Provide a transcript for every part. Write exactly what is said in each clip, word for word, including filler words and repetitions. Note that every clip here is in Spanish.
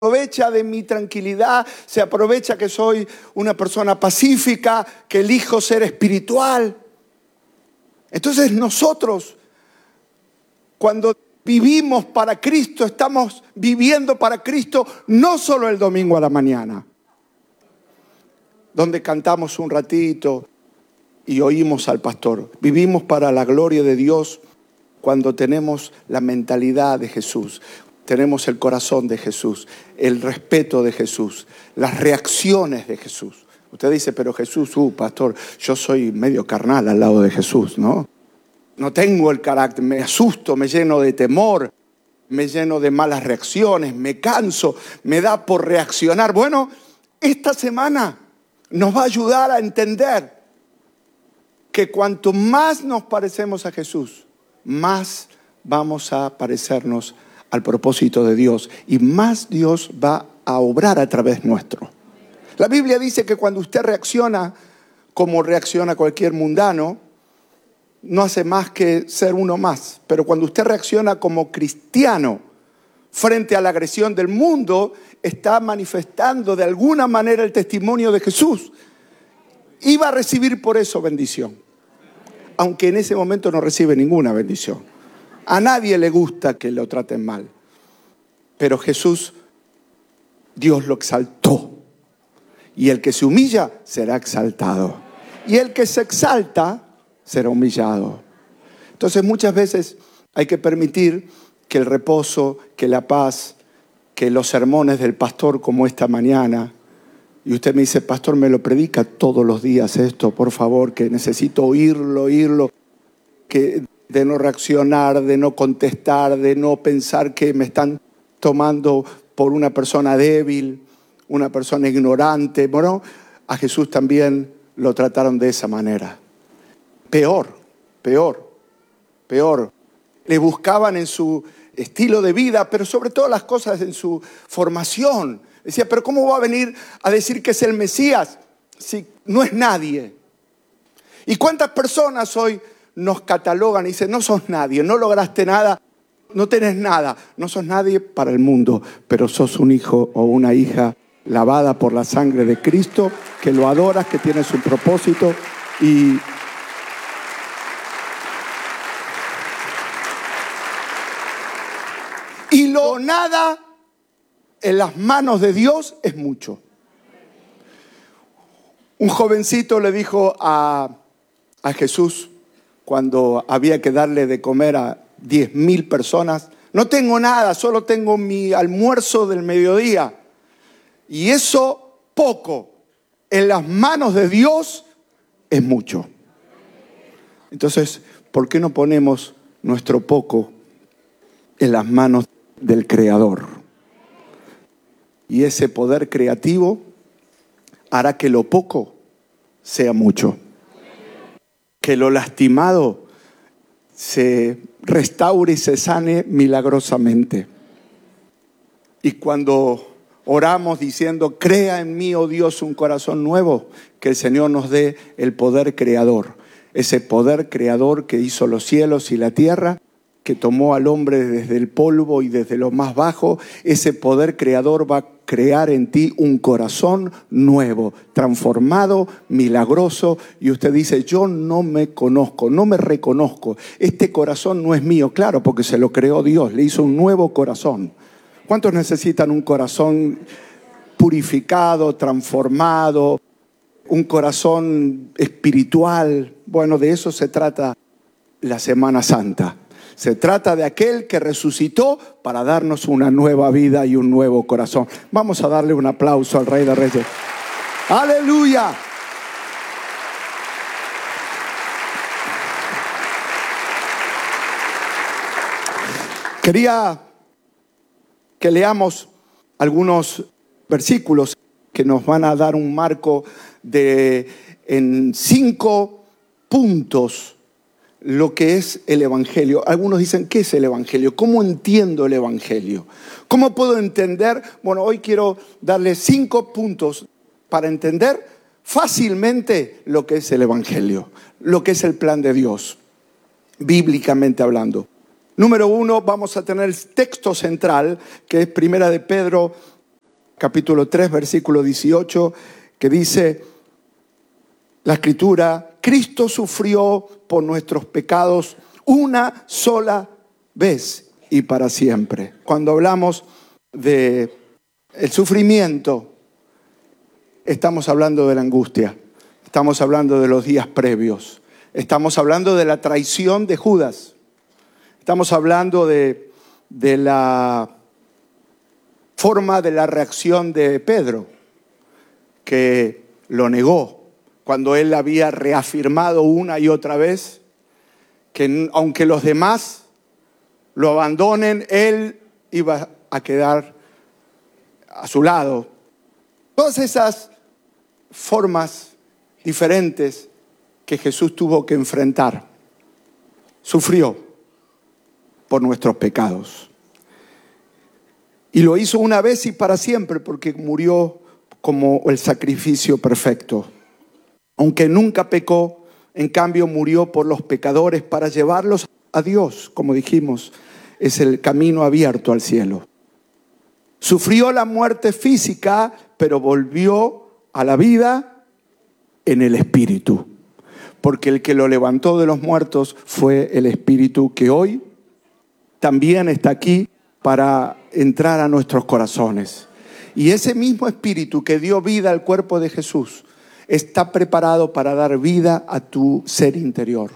aprovecha de mi tranquilidad, se aprovecha que soy una persona pacífica, que elijo ser espiritual. Entonces nosotros, cuando vivimos para Cristo, estamos viviendo para Cristo no solo el domingo a la mañana, donde cantamos un ratito y oímos al pastor. Vivimos para la gloria de Dios cuando tenemos la mentalidad de Jesús. Tenemos el corazón de Jesús, el respeto de Jesús, las reacciones de Jesús. Usted dice, pero Jesús, uh, pastor, yo soy medio carnal al lado de Jesús, ¿no? No tengo el carácter, me asusto, me lleno de temor, me lleno de malas reacciones, me canso, me da por reaccionar. Bueno, esta semana nos va a ayudar a entender que cuanto más nos parecemos a Jesús, más vamos a parecernos al propósito de Dios y más Dios va a obrar a través nuestro. La Biblia dice que cuando usted reacciona como reacciona cualquier mundano, no hace más que ser uno más. Pero cuando usted reacciona como cristiano frente a la agresión del mundo, está manifestando de alguna manera el testimonio de Jesús. Y va a recibir por eso bendición. Aunque en ese momento no recibe ninguna bendición. A nadie le gusta que lo traten mal. Pero Jesús, Dios lo exaltó. Y el que se humilla será exaltado. Y el que se exalta será humillado. Entonces muchas veces hay que permitir que el reposo, que la paz, que los sermones del pastor como esta mañana, y usted me dice, pastor, me lo predica todos los días esto, por favor, que necesito oírlo, oírlo, que de no reaccionar, de no contestar, de no pensar que me están tomando por una persona débil, una persona ignorante. Bueno, a Jesús también lo trataron de esa manera. Peor, peor, peor. Le buscaban en su estilo de vida, pero sobre todas las cosas en su formación. Decía, pero ¿cómo va a venir a decir que es el Mesías si no es nadie? ¿Y cuántas personas hoy nos catalogan y dicen, no sos nadie, no lograste nada, no tenés nada, no sos nadie para el mundo, pero sos un hijo o una hija lavada por la sangre de Cristo, que lo adoras, que tienes un propósito y... Y lo nada en las manos de Dios es mucho. Un jovencito le dijo a, a Jesús, cuando había que darle de comer a diez mil personas, no tengo nada, solo tengo mi almuerzo del mediodía. Y eso poco, en las manos de Dios es mucho. Entonces, ¿por qué no ponemos nuestro poco en las manos del Creador? Y ese poder creativo hará que lo poco sea mucho. Que lo lastimado se restaure y se sane milagrosamente. Y cuando oramos diciendo, crea en mí, oh Dios, un corazón nuevo, que el Señor nos dé el poder creador. Ese poder creador que hizo los cielos y la tierra, que tomó al hombre desde el polvo y desde lo más bajo. Ese poder creador va a crear en ti un corazón nuevo, transformado, milagroso. Y usted dice, yo no me conozco, no me reconozco. Este corazón no es mío. Claro, porque se lo creó Dios, le hizo un nuevo corazón. ¿Cuántos necesitan un corazón purificado, transformado, un corazón espiritual? Bueno, de eso se trata la Semana Santa. Se trata de aquel que resucitó para darnos una nueva vida y un nuevo corazón. Vamos a darle un aplauso al Rey de Reyes. ¡Aleluya! Quería que leamos algunos versículos que nos van a dar un marco de en cinco puntos lo que es el Evangelio. Algunos dicen, ¿qué es el Evangelio? ¿Cómo entiendo el Evangelio? ¿Cómo puedo entender? Bueno, hoy quiero darle cinco puntos para entender fácilmente lo que es el Evangelio, lo que es el plan de Dios, bíblicamente hablando. Número uno, vamos a tener el texto central, que es Primera de Pedro capítulo tres, versículo dieciocho, que dice la Escritura: Cristo sufrió por nuestros pecados una sola vez y para siempre. Cuando hablamos de el sufrimiento, estamos hablando de la angustia, estamos hablando de los días previos, estamos hablando de la traición de Judas, estamos hablando de, de la forma de la reacción de Pedro, que lo negó cuando él había reafirmado una y otra vez que aunque los demás lo abandonen, él iba a quedar a su lado. Todas esas formas diferentes que Jesús tuvo que enfrentar. Sufrió por nuestros pecados. Y lo hizo una vez y para siempre, porque murió como el sacrificio perfecto. Aunque nunca pecó, en cambio murió por los pecadores para llevarlos a Dios. Como dijimos, es el camino abierto al cielo. Sufrió la muerte física, pero volvió a la vida en el Espíritu. Porque el que lo levantó de los muertos fue el Espíritu, que hoy también está aquí para entrar a nuestros corazones. Y ese mismo Espíritu que dio vida al cuerpo de Jesús está preparado para dar vida a tu ser interior.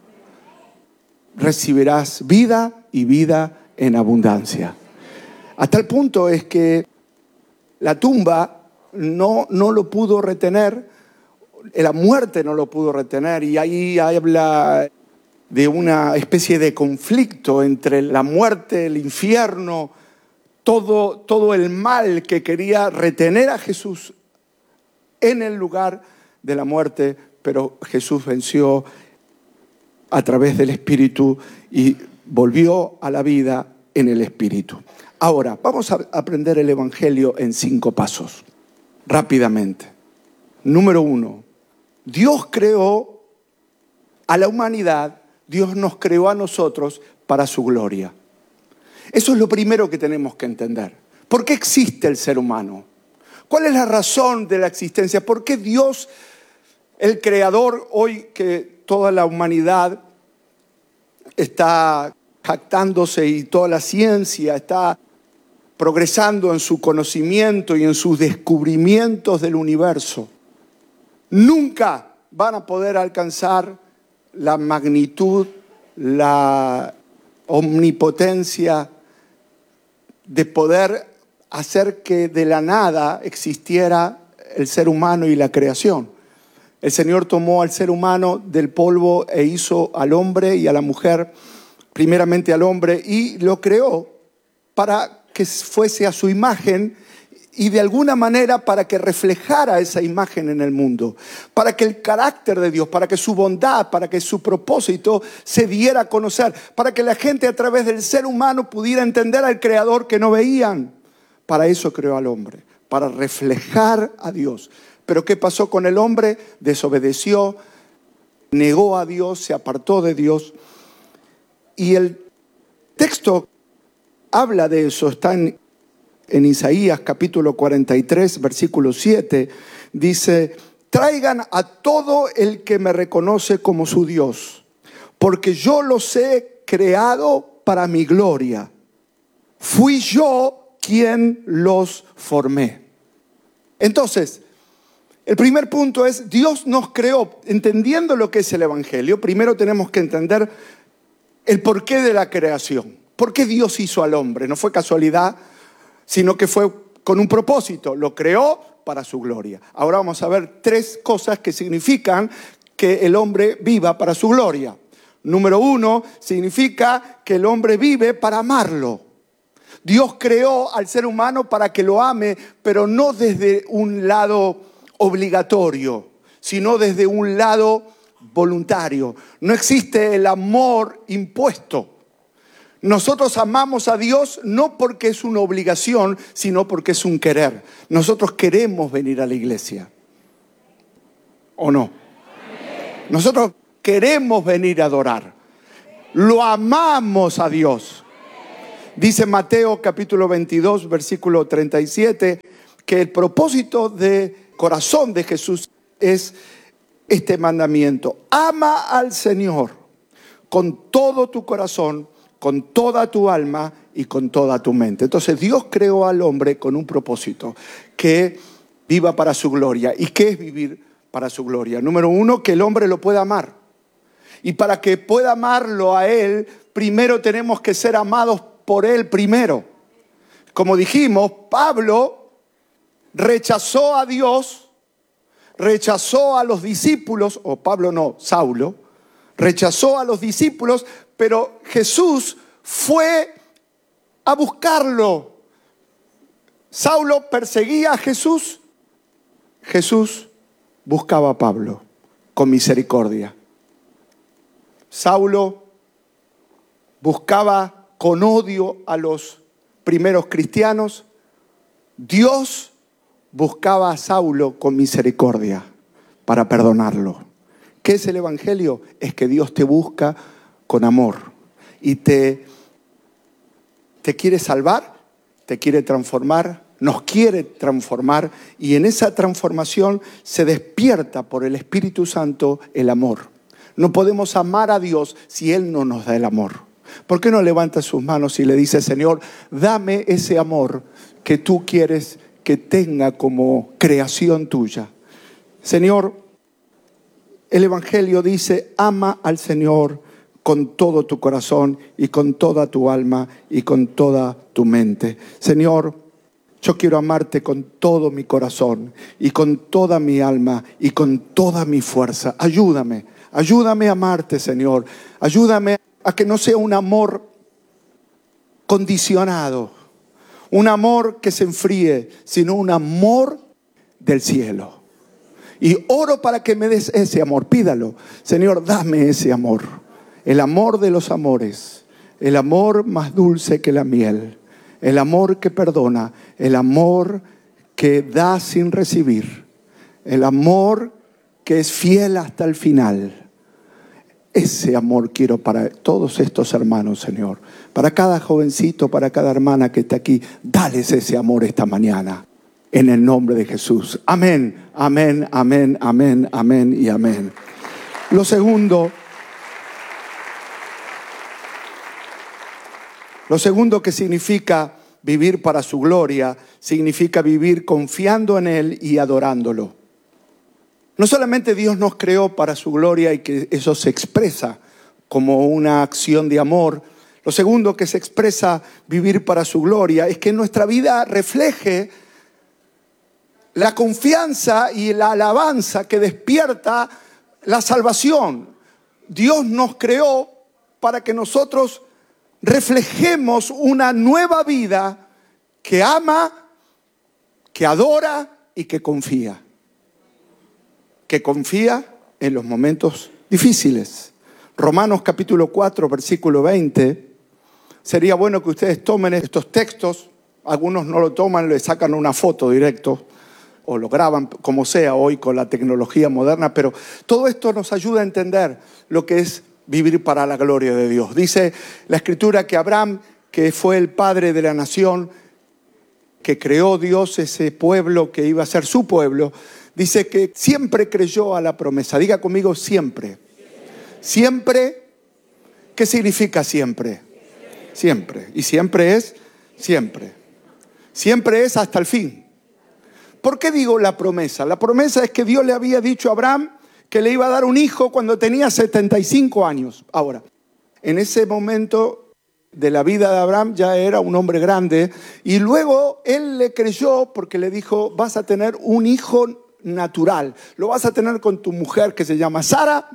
Recibirás vida y vida en abundancia. A tal punto es que la tumba no, no lo pudo retener, la muerte no lo pudo retener, y ahí habla de una especie de conflicto entre la muerte, el infierno, todo, todo el mal que quería retener a Jesús en el lugar de la muerte, pero Jesús venció a través del Espíritu y volvió a la vida en el Espíritu. Ahora, vamos a aprender el Evangelio en cinco pasos, rápidamente. Número uno, Dios creó a la humanidad, Dios nos creó a nosotros para su gloria. Eso es lo primero que tenemos que entender. ¿Por qué existe el ser humano? ¿Cuál es la razón de la existencia? ¿Por qué Dios, el Creador, hoy que toda la humanidad está jactándose y toda la ciencia está progresando en su conocimiento y en sus descubrimientos del universo, nunca van a poder alcanzar la magnitud, la omnipotencia de poder hacer que de la nada existiera el ser humano y la creación? El Señor tomó al ser humano del polvo e hizo al hombre y a la mujer, primeramente al hombre, y lo creó para que fuese a su imagen y de alguna manera para que reflejara esa imagen en el mundo, para que el carácter de Dios, para que su bondad, para que su propósito se diera a conocer, para que la gente a través del ser humano pudiera entender al Creador que no veían. Para eso creó al hombre, para reflejar a Dios. Pero ¿qué pasó con el hombre? Desobedeció, negó a Dios, se apartó de Dios. Y el texto habla de eso, está en, en Isaías capítulo cuarenta y tres, versículo siete, dice: traigan a todo el que me reconoce como su Dios, porque yo los he creado para mi gloria. Fui yo quien los formé. Entonces, el primer punto es, Dios nos creó. Entendiendo lo que es el Evangelio, primero tenemos que entender el porqué de la creación. ¿Por qué Dios hizo al hombre? No fue casualidad, sino que fue con un propósito. Lo creó para su gloria. Ahora vamos a ver tres cosas que significan que el hombre viva para su gloria. Número uno, significa que el hombre vive para amarlo. Dios creó al ser humano para que lo ame, pero no desde un lado obligatorio, sino desde un lado voluntario. No existe el amor impuesto. Nosotros amamos a Dios no porque es una obligación, sino porque es un querer. Nosotros queremos venir a la iglesia. ¿O no? Nosotros queremos venir a adorar. Lo amamos a Dios. Dice Mateo capítulo veintidós, versículo treinta y siete, que el propósito de corazón de Jesús es este mandamiento: ama al Señor con todo tu corazón, con toda tu alma y con toda tu mente. Entonces Dios creó al hombre con un propósito, que viva para su gloria. ¿Y qué es vivir para su gloria? Número uno, que el hombre lo pueda amar. Y para que pueda amarlo a Él, primero tenemos que ser amados por Él primero. Como dijimos, Pablo rechazó a Dios, rechazó a los discípulos, o Pablo no, Saulo, rechazó a los discípulos, pero Jesús fue a buscarlo. Saulo perseguía a Jesús, Jesús buscaba a Pablo con misericordia. Saulo buscaba con odio a los primeros cristianos. Dios buscaba a Saulo con misericordia para perdonarlo. ¿Qué es el Evangelio? Es que Dios te busca con amor y te, te quiere salvar, te quiere transformar, nos quiere transformar, y en esa transformación se despierta por el Espíritu Santo el amor. No podemos amar a Dios si Él no nos da el amor. ¿Por qué no levanta sus manos y le dice: Señor, dame ese amor que tú quieres que tenga como creación tuya? Señor, el Evangelio dice: ama al Señor con todo tu corazón y con toda tu alma y con toda tu mente. Señor, yo quiero amarte con todo mi corazón y con toda mi alma y con toda mi fuerza. Ayúdame, ayúdame a amarte, Señor. Ayúdame a que no sea un amor condicionado, un amor que se enfríe, sino un amor del cielo. Y oro para que me des ese amor. Pídalo: Señor, dame ese amor. El amor de los amores, el amor más dulce que la miel, el amor que perdona, el amor que da sin recibir, el amor que es fiel hasta el final. Ese amor quiero para todos estos hermanos, Señor. Para cada jovencito, para cada hermana que está aquí, dales ese amor esta mañana. En el nombre de Jesús. Amén, amén, amén, amén, amén y amén. Lo segundo, lo segundo que significa vivir para su gloria, significa vivir confiando en Él y adorándolo. No solamente Dios nos creó para su gloria y que eso se expresa como una acción de amor. Lo segundo que se expresa vivir para su gloria es que nuestra vida refleje la confianza y la alabanza que despierta la salvación. Dios nos creó para que nosotros reflejemos una nueva vida que ama, que adora y que confía. Que confía en los momentos difíciles. Romanos capítulo cuatro, versículo veinte. Sería bueno que ustedes tomen estos textos. Algunos no lo toman, le sacan una foto directo o lo graban, como sea hoy con la tecnología moderna. Pero todo esto nos ayuda a entender lo que es vivir para la gloria de Dios. Dice la Escritura que Abraham, que fue el padre de la nación, que creó Dios ese pueblo que iba a ser su pueblo, dice que siempre creyó a la promesa. Diga conmigo: siempre. Siempre. ¿Qué significa siempre? Siempre. Y siempre es siempre. Siempre es hasta el fin. ¿Por qué digo la promesa? La promesa es que Dios le había dicho a Abraham que le iba a dar un hijo cuando tenía setenta y cinco años. Ahora, en ese momento de la vida de Abraham ya era un hombre grande, y luego él le creyó porque le dijo: vas a tener un hijo natural, lo vas a tener con tu mujer que se llama Sara,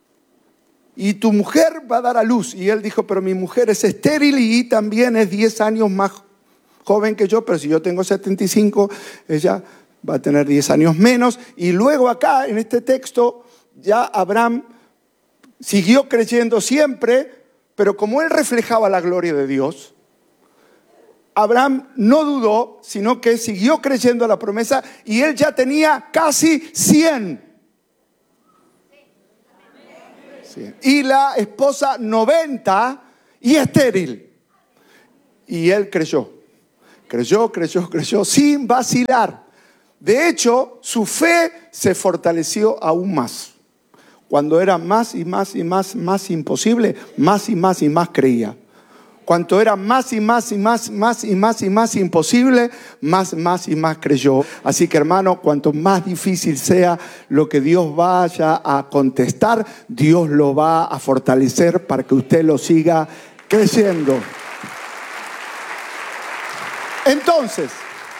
y tu mujer va a dar a luz. Y él dijo: pero mi mujer es estéril y también es diez años más joven que yo, pero si yo tengo setenta y cinco, ella va a tener diez años menos. Y luego acá en este texto ya Abraham siguió creyendo siempre, pero como él reflejaba la gloria de Dios, Abraham no dudó, sino que siguió creyendo a la promesa, y él ya tenía casi cien. Sí. Y la esposa noventa y estéril. Y él creyó. creyó, creyó, creyó, sin vacilar. De hecho, su fe se fortaleció aún más. Cuando era más y más y más, más imposible, más y más y más creía. Cuanto era más y más y más, más y más y más imposible, más, más y más creyó. Así que, hermano, cuanto más difícil sea lo que Dios vaya a contestar, Dios lo va a fortalecer para que usted lo siga creyendo. Entonces,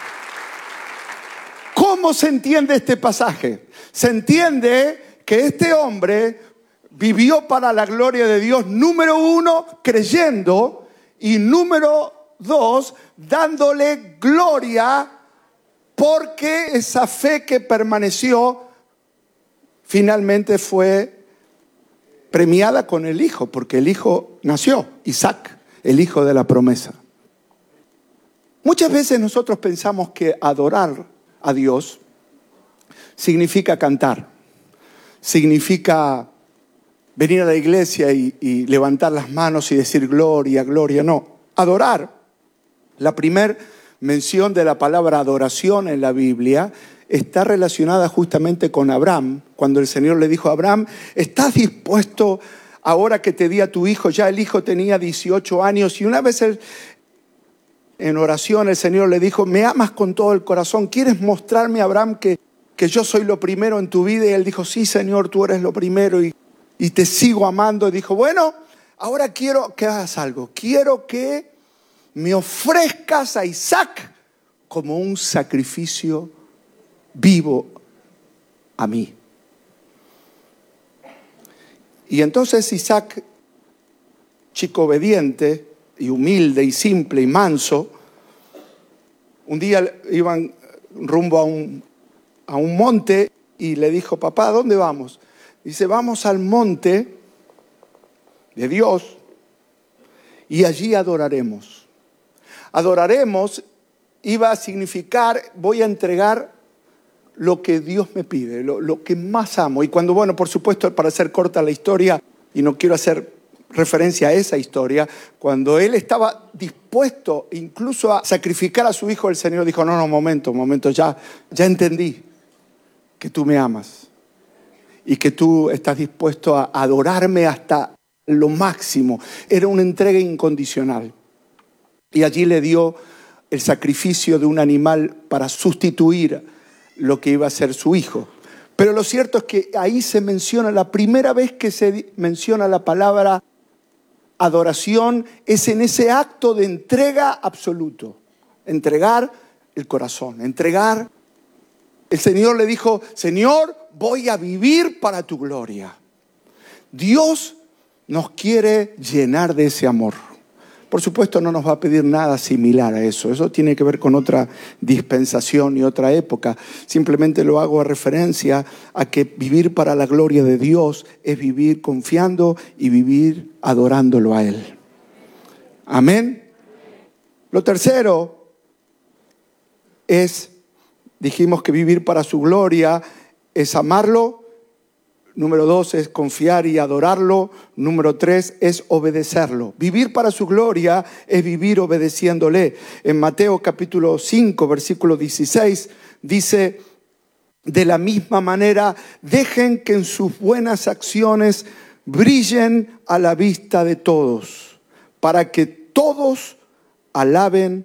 ¿cómo se entiende este pasaje? Se entiende que este hombre vivió para la gloria de Dios, número uno, creyendo, y número dos, dándole gloria, porque esa fe que permaneció finalmente fue premiada con el hijo, porque el hijo nació, Isaac, el hijo de la promesa. Muchas veces nosotros pensamos que adorar a Dios significa cantar, significa venir a la iglesia y, y levantar las manos y decir gloria, gloria. No, adorar. La primera mención de la palabra adoración en la Biblia está relacionada justamente con Abraham, cuando el Señor le dijo a Abraham, ¿estás dispuesto ahora que te di a tu hijo? Ya el hijo tenía dieciocho años y una vez él, en oración el Señor le dijo, ¿me amas con todo el corazón? ¿Quieres mostrarme, Abraham, que, que yo soy lo primero en tu vida? Y él dijo, sí, Señor, tú eres lo primero y, y te sigo amando. Y dijo, bueno, ahora quiero que hagas algo. Quiero que me ofrezcas a Isaac como un sacrificio vivo a mí. Y entonces Isaac, chico obediente y humilde y simple y manso, un día iban rumbo a un, a un monte y le dijo, papá, ¿a dónde vamos? Dice, vamos al monte de Dios y allí adoraremos. Adoraremos iba a significar, voy a entregar lo que Dios me pide, lo, lo que más amo. Y cuando, bueno, por supuesto, para hacer corta la historia, y no quiero hacer referencia a esa historia, cuando él estaba dispuesto incluso a sacrificar a su hijo, el Señor dijo, no, no, momento, momento, ya, ya entendí que tú me amas y que tú estás dispuesto a adorarme hasta lo máximo. Era una entrega incondicional. Y allí le dio el sacrificio de un animal para sustituir lo que iba a ser su hijo. Pero lo cierto es que ahí se menciona, la primera vez que se menciona la palabra adoración es en ese acto de entrega absoluto. Entregar el corazón, entregar. El Señor le dijo, Señor, voy a vivir para tu gloria. Dios nos quiere llenar de ese amor. Por supuesto no nos va a pedir nada similar a eso. Eso tiene que ver con otra dispensación y otra época. Simplemente lo hago a referencia a que vivir para la gloria de Dios es vivir confiando y vivir adorándolo a Él. Amén. Lo tercero es, dijimos que vivir para su gloria es amarlo. Número dos es confiar y adorarlo. Número tres es obedecerlo. Vivir para su gloria es vivir obedeciéndole. En Mateo capítulo cinco, versículo dieciséis, dice, de la misma manera, dejen que en sus buenas acciones brillen a la vista de todos, para que todos alaben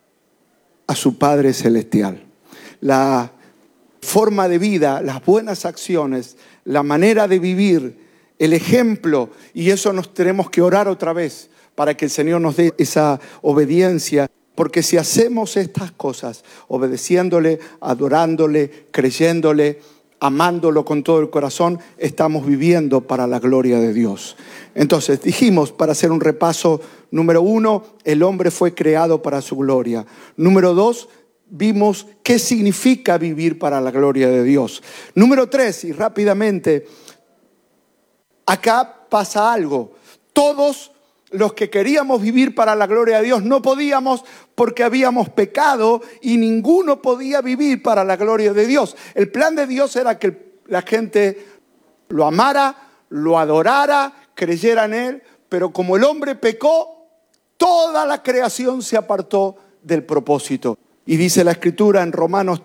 a su Padre Celestial. La forma de vida, las buenas acciones, la manera de vivir, el ejemplo, y eso nos tenemos que orar otra vez para que el Señor nos dé esa obediencia, porque si hacemos estas cosas, obedeciéndole, adorándole, creyéndole, amándolo con todo el corazón, estamos viviendo para la gloria de Dios. Entonces dijimos, para hacer un repaso, número uno, el hombre fue creado para su gloria. Número dos, vimos qué significa vivir para la gloria de Dios. Número tres, y rápidamente, acá pasa algo. Todos los que queríamos vivir para la gloria de Dios no podíamos porque habíamos pecado y ninguno podía vivir para la gloria de Dios. El plan de Dios era que la gente lo amara, lo adorara, creyera en Él, pero como el hombre pecó, toda la creación se apartó del propósito. Y dice la Escritura en Romanos